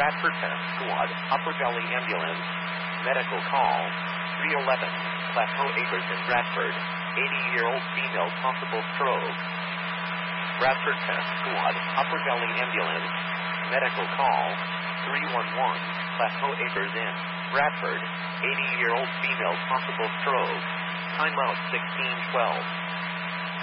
Bradford Test Squad, Upper Valley Ambulance, medical call, 311, Plateau Acres in Bradford, 80-year-old female possible stroke. Bradford Test Squad, Upper Valley Ambulance, medical call, 311, Plateau Acres in Bradford, 80-year-old female possible stroke. Timeout 1612.